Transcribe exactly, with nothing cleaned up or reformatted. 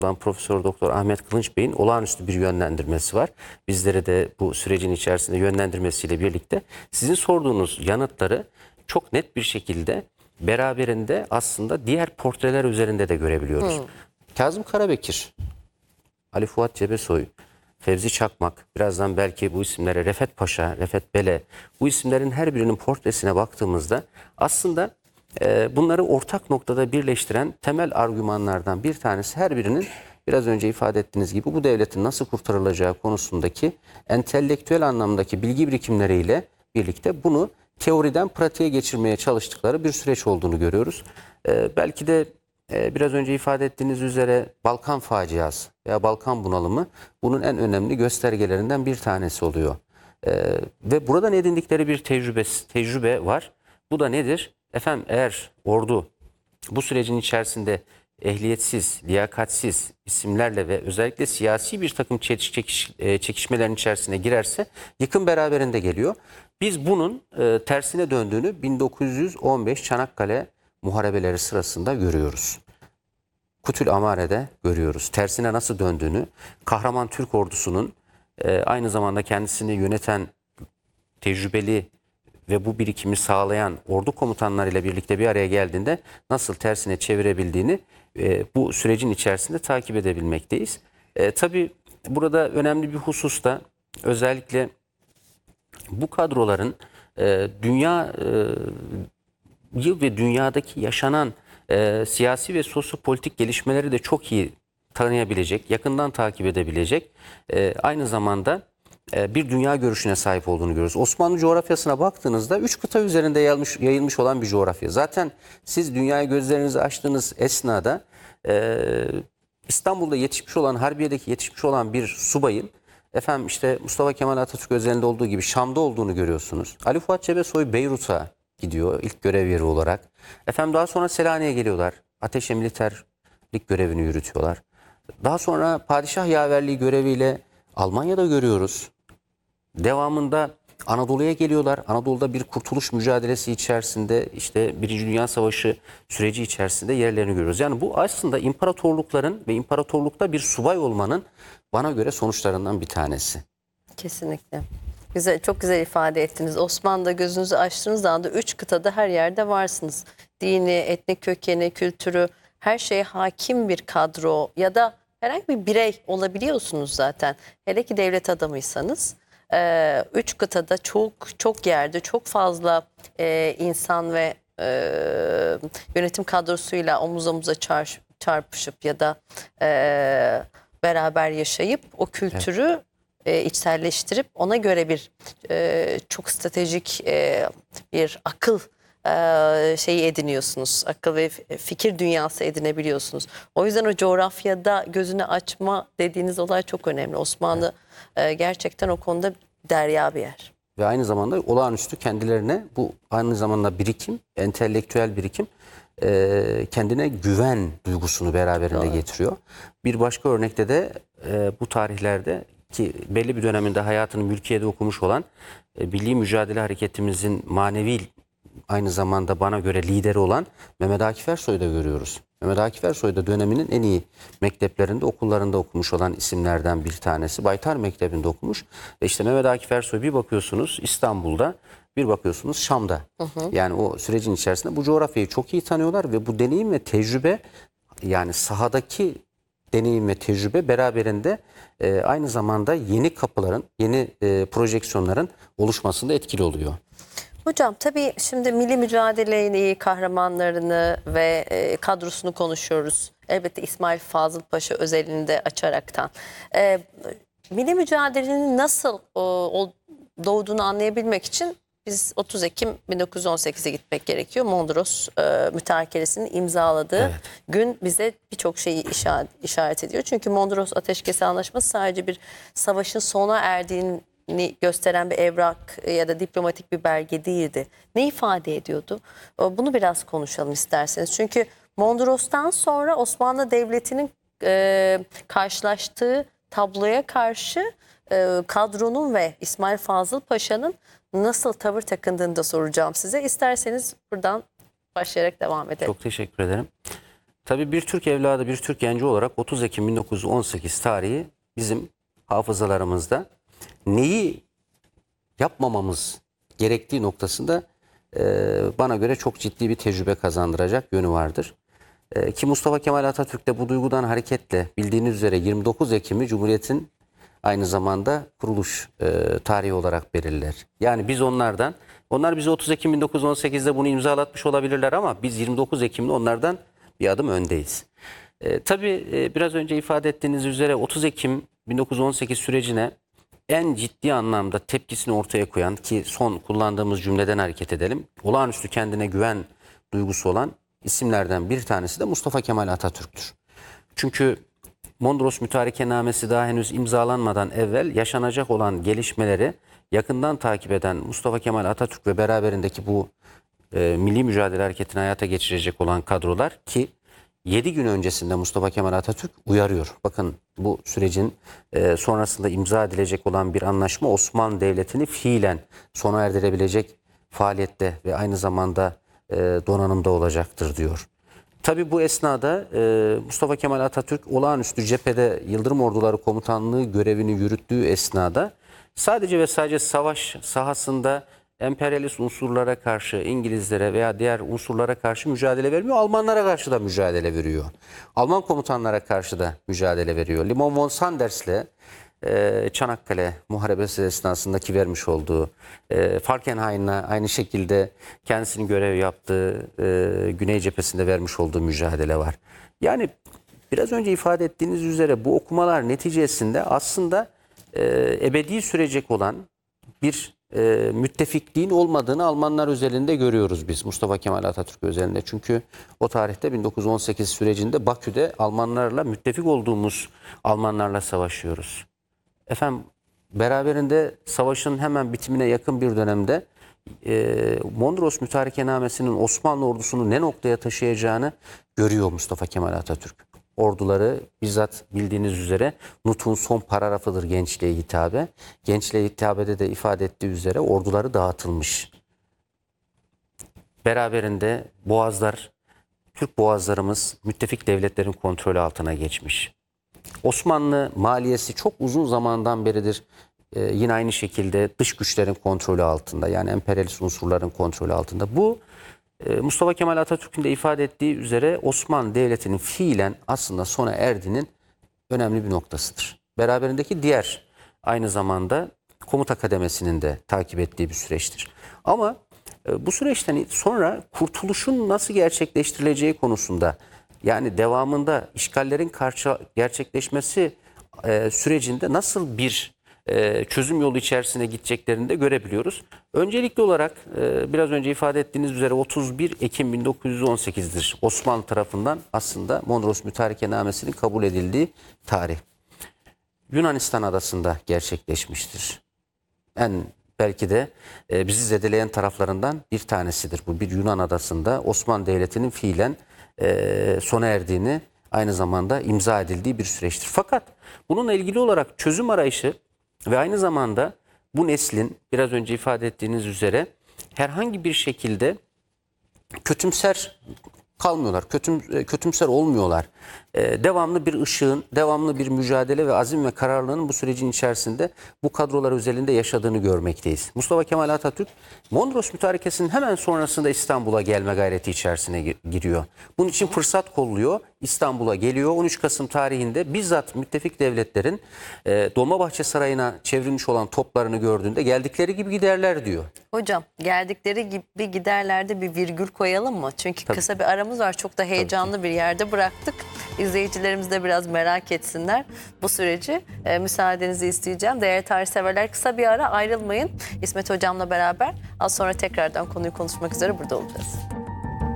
Profesör Doktor Ahmet Kılınç Bey'in olağanüstü bir yönlendirmesi var. Bizleri de bu sürecin içerisinde yönlendirmesiyle birlikte sizin sorduğunuz yanıtları çok net bir şekilde beraberinde aslında diğer portreler üzerinde de görebiliyoruz. Hmm. Kazım Karabekir, Ali Fuat Cebesoy, Fevzi Çakmak, birazdan belki bu isimlere Refet Paşa, Refet Bele, bu isimlerin her birinin portresine baktığımızda aslında e, bunları ortak noktada birleştiren temel argümanlardan bir tanesi her birinin biraz önce ifade ettiğiniz gibi bu devletin nasıl kurtarılacağı konusundaki entelektüel anlamdaki bilgi birikimleriyle birlikte bunu teoriden pratiğe geçirmeye çalıştıkları bir süreç olduğunu görüyoruz. E, belki de e, biraz önce ifade ettiğiniz üzere Balkan faciası veya Balkan bunalımı bunun en önemli göstergelerinden bir tanesi oluyor. E, ve buradan edindikleri bir tecrübe, tecrübe var. Bu da nedir? Efendim eğer ordu bu sürecin içerisinde ehliyetsiz, liyakatsiz isimlerle ve özellikle siyasi bir takım çekiş, çekiş, çekişmelerin içerisine girerse yıkım beraberinde geliyor. Biz bunun e, tersine döndüğünü bin dokuz yüz on beş Çanakkale muharebeleri sırasında görüyoruz. Kutül Amare'de görüyoruz. Tersine nasıl döndüğünü, kahraman Türk ordusunun e, aynı zamanda kendisini yöneten tecrübeli ve bu birikimi sağlayan ordu komutanlarıyla birlikte bir araya geldiğinde nasıl tersine çevirebildiğini e, bu sürecin içerisinde takip edebilmekteyiz. E, tabii burada önemli bir husus da özellikle bu kadroların e, dünya e, ve dünyadaki yaşanan e, siyasi ve sosyopolitik gelişmeleri de çok iyi tanıyabilecek, yakından takip edebilecek, e, aynı zamanda bir dünya görüşüne sahip olduğunu görüyoruz. Osmanlı coğrafyasına baktığınızda üç kıta üzerinde yayılmış, yayılmış olan bir coğrafya. Zaten siz dünyaya gözlerinizi açtığınız esnada e, İstanbul'da yetişmiş olan, Harbiye'deki yetişmiş olan bir subayın efendim işte Mustafa Kemal Atatürk özelinde olduğu gibi Şam'da olduğunu görüyorsunuz. Ali Fuat Cebesoy Beyrut'a gidiyor ilk görev yeri olarak. Efendim daha sonra Selanik'e geliyorlar. Ateşe militerlik görevini yürütüyorlar. Daha sonra padişah yaverliği göreviyle Almanya'da görüyoruz. Devamında Anadolu'ya geliyorlar. Anadolu'da bir kurtuluş mücadelesi içerisinde işte Birinci Dünya Savaşı süreci içerisinde yerlerini görüyoruz. Yani bu aslında imparatorlukların ve imparatorlukta bir subay olmanın bana göre sonuçlarından bir tanesi. Kesinlikle. Güzel, çok güzel ifade ettiniz. Osmanlı'da gözünüzü açtığınız anda üç kıtada her yerde varsınız. Dini, etnik kökeni, kültürü, her şeye hakim bir kadro ya da herhangi bir birey olabiliyorsunuz zaten. Hele ki devlet adamıysanız. Ee, üç kıtada çok çok yerde çok fazla e, insan ve e, yönetim kadrosuyla omuz omuza çarp, çarpışıp ya da e, beraber yaşayıp o kültürü evet. e, içselleştirip ona göre bir e, çok stratejik e, bir akıl Ee, şeyi ediniyorsunuz. Akıl ve fikir dünyası edinebiliyorsunuz. O yüzden o coğrafyada gözünü açma dediğiniz olay çok önemli. Osmanlı evet. e, gerçekten o konuda derya bir yer. Ve aynı zamanda olağanüstü kendilerine bu aynı zamanda birikim, entelektüel birikim e, kendine güven duygusunu beraberinde Doğru. getiriyor. Bir başka örnekte de e, bu tarihlerde ki belli bir döneminde hayatını mülkiyede okumuş olan e, milli mücadele hareketimizin manevi aynı zamanda bana göre lideri olan Mehmet Akif Ersoy'u da görüyoruz. Mehmet Akif Ersoy da döneminin en iyi mekteplerinde, okullarında okumuş olan isimlerden bir tanesi. Baytar Mektebi'nde okumuş. Ve işte Mehmet Akif Ersoy bir bakıyorsunuz İstanbul'da, bir bakıyorsunuz Şam'da. Hı hı. Yani o sürecin içerisinde bu coğrafyayı çok iyi tanıyorlar ve bu deneyim ve tecrübe, yani sahadaki deneyim ve tecrübe beraberinde e, aynı zamanda yeni kapıların, yeni e, projeksiyonların oluşmasında etkili oluyor. Hocam tabii şimdi milli mücadeleyi, kahramanlarını ve e, kadrosunu konuşuyoruz. Elbette İsmail Fazıl Paşa özelinde açaraktan. E, milli mücadelenin nasıl o, doğduğunu anlayabilmek için biz otuz Ekim bin dokuz yüz on sekize gitmek gerekiyor. Mondros e, mütarekelesinin imzaladığı evet. gün bize birçok şeyi işaret, işaret ediyor. Çünkü Mondros Ateşkes Anlaşması sadece bir savaşın sona erdiğini gösteren bir evrak ya da diplomatik bir belge değildi. Ne ifade ediyordu? Bunu biraz konuşalım isterseniz. Çünkü Mondros'tan sonra Osmanlı Devleti'nin e, karşılaştığı tabloya karşı e, kadronun ve İsmail Fazıl Paşa'nın nasıl tavır takındığını da soracağım size. İsterseniz buradan başlayarak devam edelim. Çok teşekkür ederim. Tabii bir Türk evladı, bir Türk genci olarak otuz Ekim bin dokuz yüz on sekiz tarihi bizim hafızalarımızda neyi yapmamamız gerektiği noktasında e, bana göre çok ciddi bir tecrübe kazandıracak yönü vardır. E, ki Mustafa Kemal Atatürk de bu duygudan hareketle bildiğiniz üzere yirmi dokuz Ekim'i Cumhuriyet'in aynı zamanda kuruluş e, tarihi olarak belirler. Yani biz onlardan, onlar bize otuz Ekim bin dokuz yüz on sekizde bunu imzalatmış olabilirler ama biz yirmi dokuz Ekim'de onlardan bir adım öndeyiz. E, tabii e, biraz önce ifade ettiğiniz üzere otuz Ekim bin dokuz yüz on sekiz sürecine en ciddi anlamda tepkisini ortaya koyan, ki son kullandığımız cümleden hareket edelim, olağanüstü kendine güven duygusu olan isimlerden bir tanesi de Mustafa Kemal Atatürk'tür. Çünkü Mondros Mütarekennamesi daha henüz imzalanmadan evvel yaşanacak olan gelişmeleri yakından takip eden Mustafa Kemal Atatürk ve beraberindeki bu e, milli mücadele hareketini hayata geçirecek olan kadrolar, ki yedi gün öncesinde Mustafa Kemal Atatürk uyarıyor. Bakın, bu sürecin e, sonrasında imza edilecek olan bir anlaşma Osmanlı Devleti'ni fiilen sona erdirebilecek faaliyette ve aynı zamanda e, donanımda olacaktır diyor. Tabii bu esnada e, Mustafa Kemal Atatürk olağanüstü cephede Yıldırım Orduları Komutanlığı görevini yürüttüğü esnada sadece ve sadece savaş sahasında emperyalist unsurlara karşı, İngilizlere veya diğer unsurlara karşı mücadele vermiyor. Almanlara karşı da mücadele veriyor. Alman komutanlara karşı da mücadele veriyor. Limon von Sanders'le e, Çanakkale Muharebesi esnasındaki vermiş olduğu, e, Falkenhayn'le aynı şekilde kendisinin görev yaptığı e, Güney cephesinde vermiş olduğu mücadele var. Yani biraz önce ifade ettiğiniz üzere bu okumalar neticesinde aslında e, ebedi sürecek olan bir e, müttefikliğin olmadığını Almanlar özelinde görüyoruz biz, Mustafa Kemal Atatürk özelinde. Çünkü o tarihte bin dokuz yüz on sekiz sürecinde Bakü'de Almanlarla, müttefik olduğumuz Almanlarla savaşıyoruz. Efendim, beraberinde savaşın hemen bitimine yakın bir dönemde e, Mondros Mütarekennamesi'nin Osmanlı ordusunu ne noktaya taşıyacağını görüyor Mustafa Kemal Atatürk. Orduları bizzat bildiğiniz üzere Nutuk'un son paragrafıdır gençliğe hitabe. Gençliğe hitabede de ifade ettiği üzere orduları dağıtılmış. Beraberinde boğazlar, Türk boğazlarımız müttefik devletlerin kontrolü altına geçmiş. Osmanlı maliyesi çok uzun zamandan beridir e, yine aynı şekilde dış güçlerin kontrolü altında, yani emperyalist unsurların kontrolü altında. Bu e, Mustafa Kemal Atatürk'ün de ifade ettiği üzere Osmanlı Devleti'nin fiilen aslında sona erdiğinin önemli bir noktasıdır. Beraberindeki diğer aynı zamanda komuta kademesinin de takip ettiği bir süreçtir. Ama e, bu süreçten sonra kurtuluşun nasıl gerçekleştirileceği konusunda, yani devamında işgallerin karşı gerçekleşmesi e, sürecinde nasıl bir e, çözüm yolu içerisine gideceklerini de görebiliyoruz. Öncelikli olarak e, biraz önce ifade ettiğiniz üzere otuz bir Ekim bin dokuz yüz on sekiz'dir Osmanlı tarafından aslında Mondros Mütarekennamesi'nin kabul edildiği tarih. Yunanistan adasında gerçekleşmiştir. En belki de e, bizi zedeleyen taraflarından bir tanesidir. Bu bir Yunan adasında Osmanlı Devleti'nin fiilen e, sona erdiğini, aynı zamanda imza edildiği bir süreçtir. Fakat bununla ilgili olarak çözüm arayışı ve aynı zamanda bu neslin biraz önce ifade ettiğiniz üzere herhangi bir şekilde kötümser kalmıyorlar, kötüm, kötümser olmuyorlar. Ee, devamlı bir ışığın, devamlı bir mücadele ve azim ve kararlılığın bu sürecin içerisinde bu kadrolar özelinde yaşadığını görmekteyiz. Mustafa Kemal Atatürk, Mondros Mütarekesi'nin hemen sonrasında İstanbul'a gelme gayreti içerisine giriyor. Bunun için fırsat kolluyor, İstanbul'a geliyor. on üç Kasım tarihinde bizzat müttefik devletlerin e, Dolmabahçe Sarayı'na çevrilmiş olan toplarını gördüğünde geldikleri gibi giderler diyor. Hocam, geldikleri gibi giderlerde bir virgül koyalım mı? Çünkü Tabii. kısa bir aramız var. Çok da heyecanlı bir yerde bıraktık. İzleyicilerimiz de biraz merak etsinler bu süreci. E, müsaadenizi isteyeceğim. Değerli tarihseverler, kısa bir ara, ayrılmayın. İsmet Hocam'la beraber az sonra tekrardan konuyu konuşmak üzere burada olacağız.